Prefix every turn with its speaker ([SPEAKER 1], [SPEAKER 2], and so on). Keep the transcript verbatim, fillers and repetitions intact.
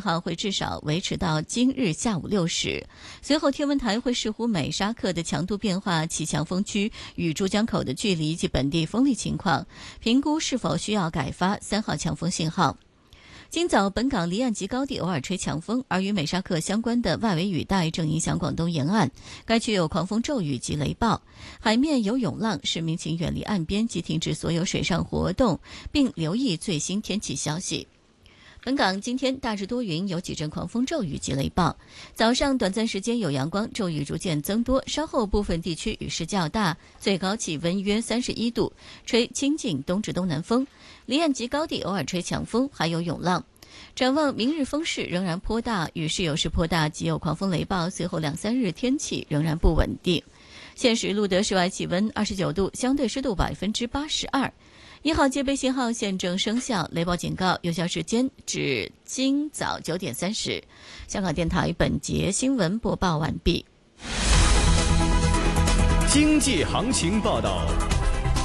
[SPEAKER 1] 号会至少维持到今日下午六时，随后天文台会视乎美沙克的强度变化、其强风区与珠江口的距离及本地风力情况，评估是否需要改发三号强风信号。今早本港离岸及高地偶尔吹强风，而与美沙克相关的外围雨带正影响广东沿岸，该区有狂风骤雨及雷暴，海面有涌浪，市民请远离岸边及停止所有水上活动，并留意最新天气消息。本港今天大致多云，有几阵狂风骤雨及雷暴，早上短暂时间有阳光，骤雨逐渐增多，稍后部分地区雨势较大，最高气温约三十一度，吹清劲东至东南风，离岸及高地偶尔吹强风，还有涌浪。展望明日风势仍然颇大，雨势有时颇大，即有狂风雷暴，随后两三日天气仍然不稳定。现时录得室外气温二十九度，相对湿度百分之八十二。一号戒备信号现正生效，雷暴警告有效时间至今早九点三十。香港电台本节新闻播报完毕。
[SPEAKER 2] 经济行情报道。